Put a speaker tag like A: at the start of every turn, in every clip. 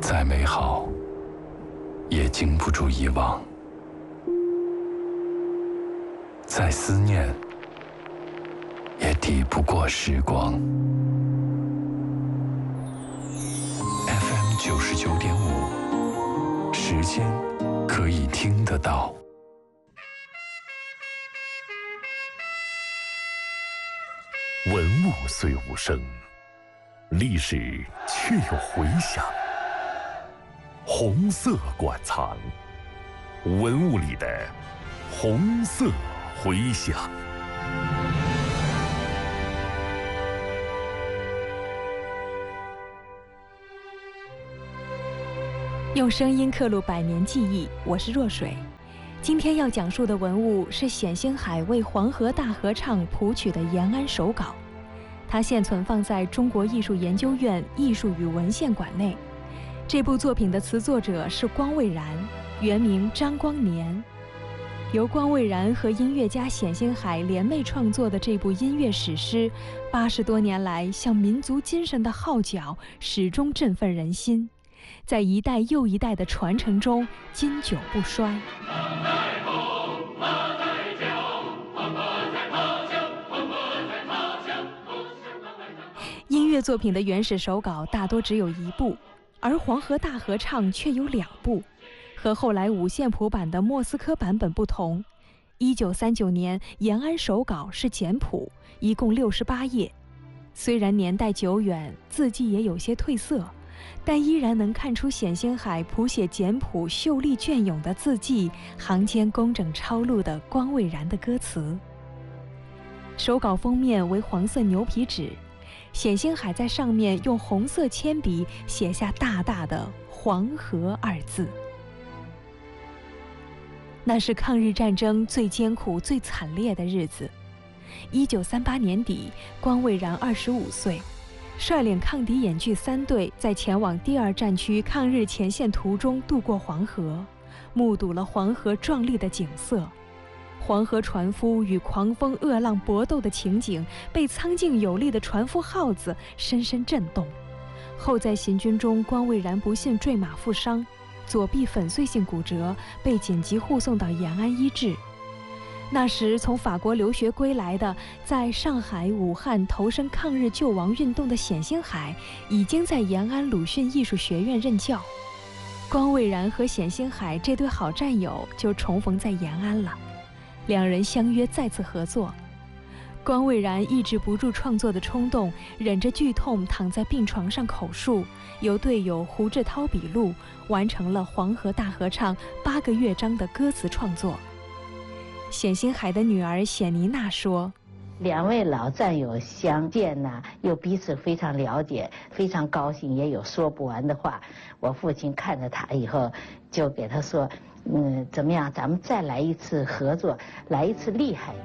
A: 再美好，也经不住遗忘；再思念，也抵不过时光。FM 99.5，时间可以听得到。
B: 文物虽无声，历史却有回响。红色馆藏，文物里的红色回响。
C: 用声音刻录百年记忆，我是若水。今天要讲述的文物是冼星海为黄河大合唱谱曲的延安手稿，它现存放在中国艺术研究院艺术与文献馆内。这部作品的词作者是光蔚然，原名张光年。由光蔚然和音乐家冼星海联袂创作的这部音乐史诗，80多年来向民族精神的号角始终振奋人心，在一代又一代的传承中经久不衰。音乐作品的原始手稿大多只有1部，而黄河大合唱却有2部。和后来五线谱版的莫斯科版本不同，1939年延安手稿是简谱，一共68页。虽然年代久远，字迹也有些褪色，但依然能看出冼星海谱写简谱秀丽隽永的字迹，行间工整抄录的光蔚然的歌词。手稿封面为黄色牛皮纸，冼星海在上面用红色铅笔写下大大的“黄河”2字。那是抗日战争最艰苦、最惨烈的日子。1938年底，光蔚然25岁，率领抗敌演剧3队，在前往第2战区抗日前线途中渡过黄河，目睹了黄河壮丽的景色。黄河船夫与狂风恶浪搏斗的情景，被苍劲有力的船夫号子深深震动。后在行军中，光蔚然不幸坠马负伤，左臂粉碎性骨折，被紧急护送到延安医治。那时从法国留学归来的，在上海、武汉投身抗日救亡运动的冼星海，已经在延安鲁迅艺术学院任教。光蔚然和冼星海这对好战友就重逢在延安了，两人相约再次合作。光蔚然抑制不住创作的冲动，忍着剧痛躺在病床上口述，由队友胡志涛笔录，完成了《黄河大合唱》8个乐章的歌词创作。冼星海的女儿冼妮娜说
D: ：“2位老战友相见呢，又彼此非常了解，非常高兴，也有说不完的话。我父亲看着他以后，就给他说，怎么样，咱们再来一次合作，来一次厉害。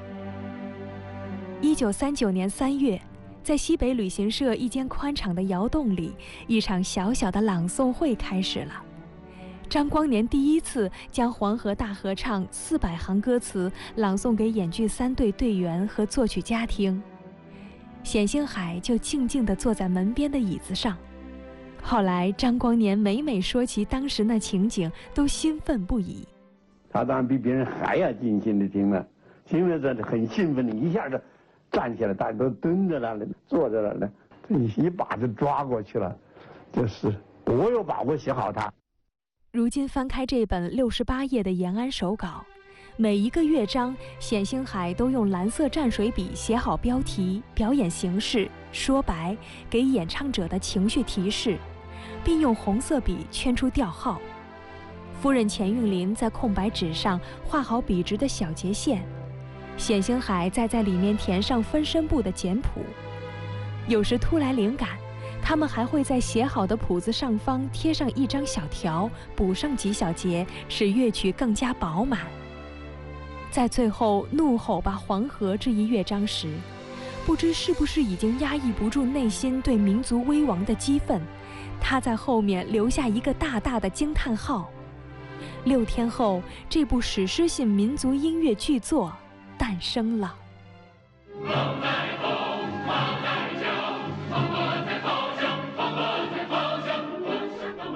C: ”1939年3月，在西北旅行社一间宽敞的窑洞里，一场小小的朗诵会开始了。张光年第一次将《黄河大合唱》400行歌词朗诵给演剧3队队员和作曲家听，冼星海就静静地坐在门边的椅子上。后来张光年每每说起当时那情景，都兴奋不已。
E: 他当然比别人还要尽心地听了，听了这很兴奋的，一下子站起来，大家都蹲着了，坐着了，这一把就抓过去了，就是我有把握写好它。
C: 如今翻开这本68页的延安手稿，每一个乐章，冼星海都用蓝色蘸水笔写好标题、表演形式、说白，给演唱者的情绪提示，并用红色笔圈出调号。夫人钱韵林在空白纸上画好笔直的小节线，冼星海再在里面填上分声部的简谱。有时突来灵感，他们还会在写好的谱子上方贴上一张小条，补上几小节，使乐曲更加饱满。在最后怒吼吧黄河这一乐章时，不知是不是已经压抑不住内心对民族危亡的激愤，他在后面留下一个大大的惊叹号。6天后，这部史诗性民族音乐巨作诞生了。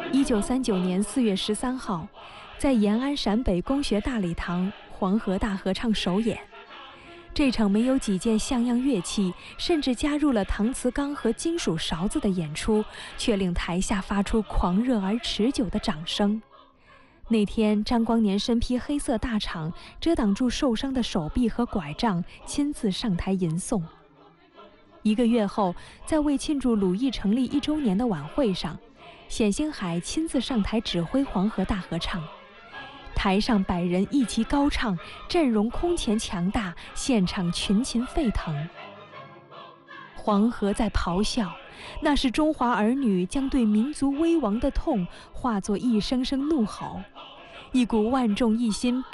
C: 1939年4月13号，在延安陕北公学大礼堂黄河大合唱首演。这场没有几件像样乐器，甚至加入了搪瓷缸和金属勺子的演出，却令台下发出狂热而持久的掌声。那天，张光年身披黑色大氅，遮挡住受伤的手臂和拐杖，亲自上台吟诵。1个月后，在为庆祝鲁艺成立1周年的晚会上，冼星海亲自上台指挥黄河大合唱。台上100人一齐高唱，阵容空前强大，现场群情沸腾。黄河在咆哮，那是中华儿女将对民族危亡的痛化作一声声怒吼，一股万众一心